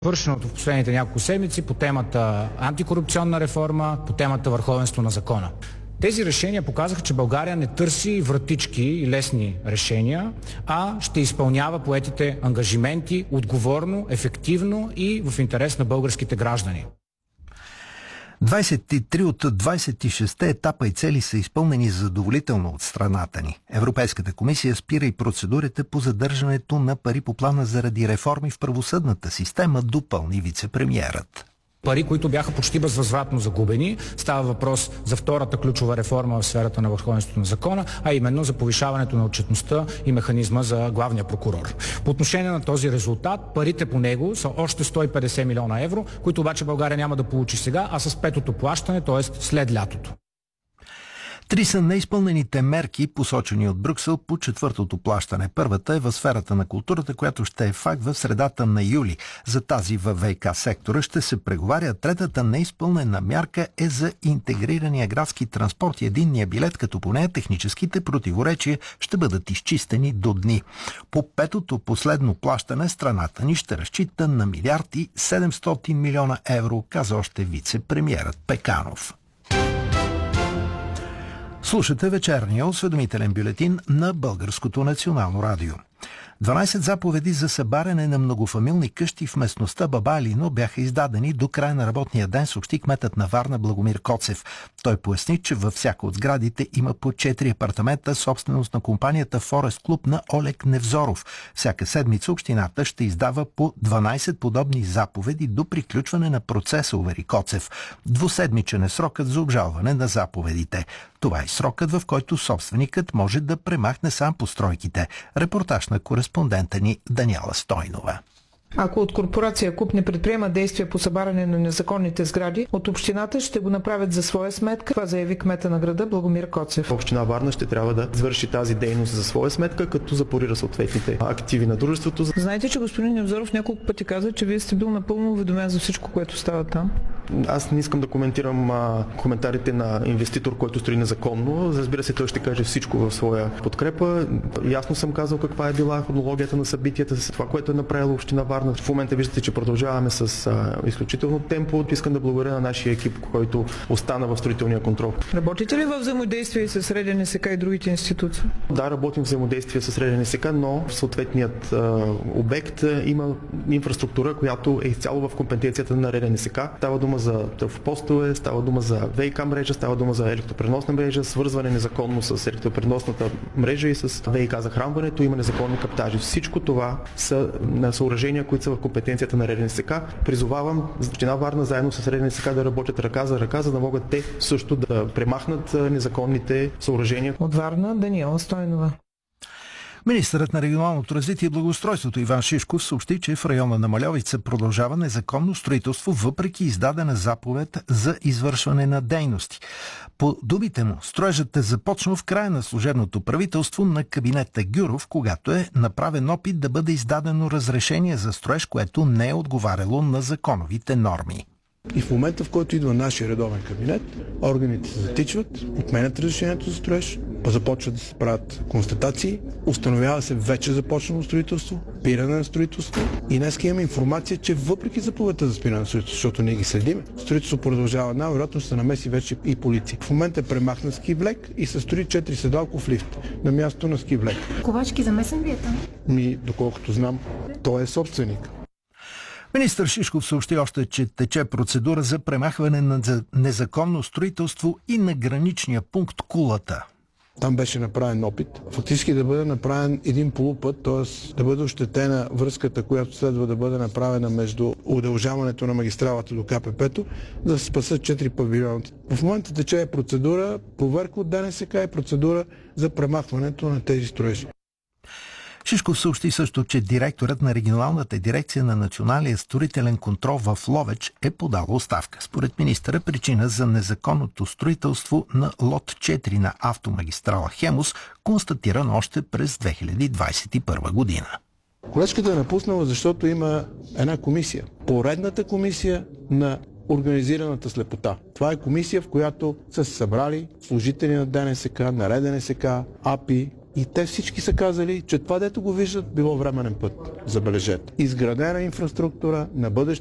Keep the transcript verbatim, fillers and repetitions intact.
Вършеното в последните няколко седмици по темата антикорупционна реформа, по темата върховенство на закона. Тези решения показаха, че България не търси вратички и лесни решения, а ще изпълнява поетите ангажименти отговорно, ефективно и в интерес на българските граждани. двадесет и три от двадесет и шест етапа и цели са изпълнени задоволително от страната ни. Европейската комисия спира и процедурите по задържането на пари по плана заради реформи в правосъдната система, допълни вицепремиерът. Пари, които бяха почти безвъзвратно загубени. Става въпрос за втората ключова реформа в сферата на върховенството на закона, а именно за повишаването на отчетността и механизма за главния прокурор. По отношение на този резултат, парите по него са още сто и петдесет милиона евро, които обаче България няма да получи сега, а с петото плащане, т.е. след лятото. Три са неизпълнените мерки, посочени от Брюксел по четвъртото плащане. Първата е в сферата на културата, която ще е факт в средата на юли. За тази във ВиК сектора ще се преговаря. Третата неизпълнена мярка е за интегрирания градски транспорт и единния билет, като по нея техническите противоречия ще бъдат изчистени до дни. По петото последно плащане страната ни ще разчита на милиард и седемстотин милиона евро, каза още вице-премиерът Пеканов. Слушате вечерния осведомителен бюлетин на Българското национално радио. дванадесет заповеди за събаряне на многофамилни къщи в местността Баба Алино бяха издадени до края на работния ден, съобщи кметът на Варна Благомир Коцев. Той поясни, че във всяка от сградите има по четири апартамента, собственост на компанията Форест Клуб на Олег Невзоров. Всяка седмица общината ще издава по дванадесет подобни заповеди до приключване на процеса, увери Коцев. Двуседмичен е срокът за обжалване на заповедите. Това е срокът, в който собственикът може да премахне сам постройките. Репортаж на кореспондента ни Даниела Стойнова. Ако от корпорация КУП не предприема действия по събаряне на незаконните сгради, от общината ще го направят за своя сметка. Това заяви кмета на града Благомир Коцев. Община Варна ще трябва да извърши тази дейност за своя сметка, като запорира съответните активи на дружеството. Знаете, че господин Невзоров няколко пъти каза, че вие сте бил напълно уведомен за всичко, което става там. Аз не искам да коментирам а, коментарите на инвеститор, който строи незаконно. Разбира се, той ще каже всичко в своя подкрепа. Ясно съм казал каква е била хронологията на събитията, с това, което е направила община Варна. В момента виждате, че продължаваме с а, изключително темпо. Искам да благодаря на нашия екип, който остана в строителния контрол. Работите ли във взаимодействие с РДНСК и другите институции? Да, работим в взаимодействие с РДНСК, но в съответният а, обект а, има инфраструктура, която е изцяло в компетенцията на РДНСК. Става дума за трафопостове, става дума за ВиК мрежа, става дума за електропреносна мрежа, свързване незаконно с електропреносната мрежа и с ВиК захранването, има незаконни каптажи. Всичко това са на съоръжения, които са в компетенцията на РДНСК. Призовавам община Варна заедно с РДНСК да работят ръка за ръка, за да могат те също да премахнат незаконните съоръжения. От Варна Даниела Стойнова. Министърът на регионалното развитие и благоустройството Иван Шишков съобщи, че в района на Мальовица продължава незаконно строителство, въпреки издадена заповед за извършване на дейности. По думите му, строежът е започнал в края на служебното правителство на кабинета Гюров, когато е направен опит да бъде издадено разрешение за строеж, което не е отговаряло на законовите норми. И в момента, в който идва нашия редовен кабинет, органите се затичват, отменят разрешението за строеж, започват да се правят констатации, установява се вече започнало строителство, спиране на строителство и днес имаме информация, че въпреки заповедта за спиране на строителство, защото ние ги следим, строителство продължава, най-вероятно ще се намеси вече и полиция. В момента е премахнат ски влек и се строи четири седалков лифт на място на ски влек. Ковачки замесен ли е там? Ми, доколкото знам, той е собственик. Министър Шишков съобщи още, че тече процедура за премахване на незаконно строителство и на граничния пункт Кулата. Там беше направен опит. Фактически да бъде направен един полупът, т.е. да бъде ощетена връзката, която следва да бъде направена между удължаването на магистралата до КПП-то, да се спасат четири павилиона. В момента тече процедура, проверка от ДНСК и процедура за премахването на тези строежи. Шишков съобщи също, че директорът на регионалната дирекция на Националния строителен контрол в Ловеч е подал оставка. Според министъра причина за незаконното строителство на лот четири на автомагистрала Хемус, констатиран още през две хиляди двадесет и първа година. Колежката е напуснала, защото има една комисия. Поредната комисия на организираната слепота. Това е комисия, в която са се събрали служители на ДНСК, на РДНСК, АПИ, И те всички са казали, че това, дето го виждат, било временен път. Забележете. Изградена инфраструктура на бъдещ